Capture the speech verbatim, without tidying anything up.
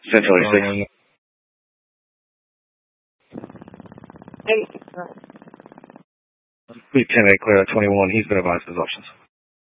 Central eighty-six. eight. Lead ten eight clear at twenty-one. He's been advised of his options.